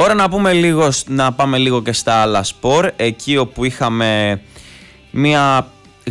Ώρα να πάμε λίγο και στα άλλα σπορ, εκεί όπου είχαμε μια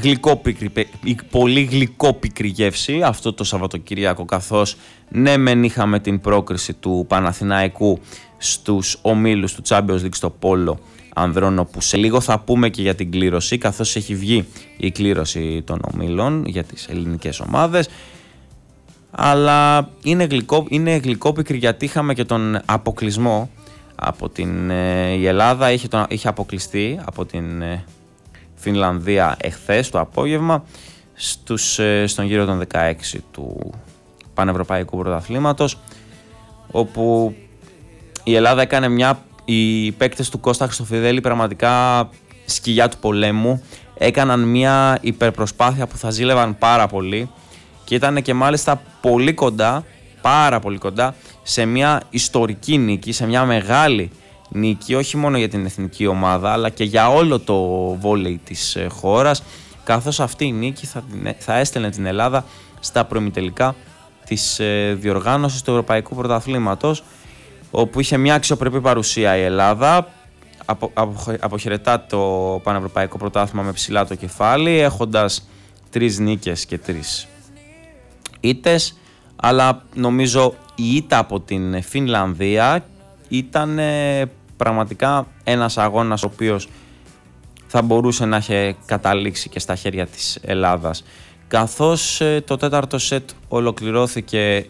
πολύ γλυκόπικρη γεύση αυτό το Σαββατοκύριακο, καθώς ναι μεν είχαμε την πρόκριση του Παναθηναϊκού στους ομίλους του Champions League στο Πόλο ανδρών, όπου σε λίγο θα πούμε και για την κλήρωση, καθώς έχει βγει η κλήρωση των ομίλων για τις ελληνικές ομάδες, αλλά είναι γλυκόπικρη γιατί είχαμε και τον αποκλεισμό από η Ελλάδα είχε αποκλειστεί από την Φινλανδία εχθές το απόγευμα στον γύρο των 16 του Πανευρωπαϊκού Πρωταθλήματος, όπου η Ελλάδα έκανε οι παίκτες του Κώστα Χριστοφιδέλη πραγματικά σκυλιά του πολέμου, έκαναν μια υπερπροσπάθεια που θα ζήλευαν πάρα πολύ και ήταν και μάλιστα πολύ κοντά, πάρα πολύ κοντά σε μια ιστορική νίκη, σε μια μεγάλη νίκη, όχι μόνο για την εθνική ομάδα αλλά και για όλο το βόλεϊ της χώρας, καθώς αυτή η νίκη θα έστελνε την Ελλάδα στα προημιτελικά της διοργάνωσης του Ευρωπαϊκού Πρωταθλήματος, όπου είχε μια αξιοπρεπή παρουσία η Ελλάδα. Αποχαιρετά το Πανευρωπαϊκό Πρωτάθλημα με ψηλά το κεφάλι, έχοντας 3 νίκες και 3 ήττες, αλλά νομίζω η ήττα από την Φινλανδία ήταν πραγματικά ένας αγώνας ο οποίος θα μπορούσε να είχε καταλήξει και στα χέρια της Ελλάδας, καθώς το τέταρτο σετ ολοκληρώθηκε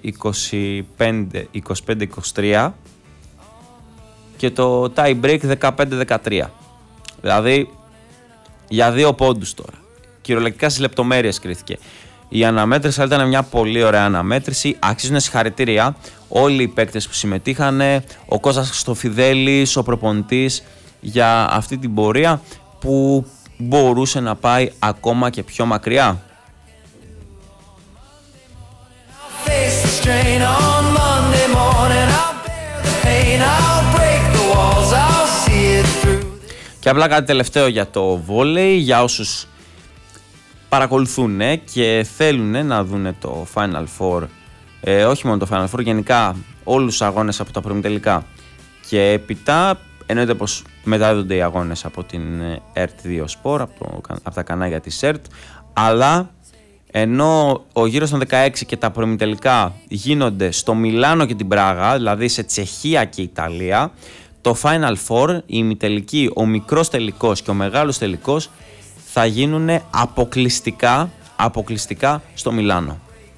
25-23 και το tie break 15-13, δηλαδή για 2 πόντους τώρα. Κυριολεκτικά στις λεπτομέρειες κρίθηκε η αναμέτρηση, αλλά ήταν μια πολύ ωραία αναμέτρηση. Αξίζουν συγχαρητήρια όλοι οι παίκτες που συμμετείχαν, ο Κώστας Χριστοφιδέλης, ο προπονητής, για αυτή την πορεία που μπορούσε να πάει ακόμα και πιο μακριά. Και απλά κάτι τελευταίο για το βόλεϊ, για όσους παρακολουθούν και θέλουν να δουν το Final Four, όχι μόνο το Final Four, γενικά όλους τους αγώνες από τα προημιτελικά και έπειτα, εννοείται πως μεταδίδονται οι αγώνες από την ERT2 Sport, από τα κανάλια της ERT, αλλά ενώ ο γύρος των 16 και τα προημιτελικά γίνονται στο Μιλάνο και την Πράγα, δηλαδή σε Τσεχία και Ιταλία, το Final Four, η ημιτελική, ο μικρός τελικός και ο μεγάλος τελικός θα γίνουν αποκλειστικά στο Μιλάνο.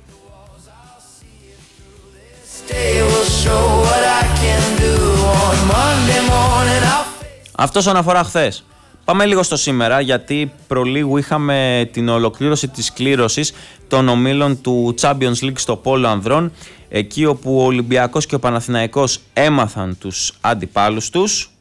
Αυτό όσον αφορά χθες. Πάμε λίγο στο σήμερα, γιατί προλίγου είχαμε την ολοκλήρωση της κλήρωσης των ομίλων του Champions League στο Πόλο ανδρών, εκεί όπου ο Ολυμπιακός και ο Παναθηναϊκός έμαθαν τους αντιπάλους τους.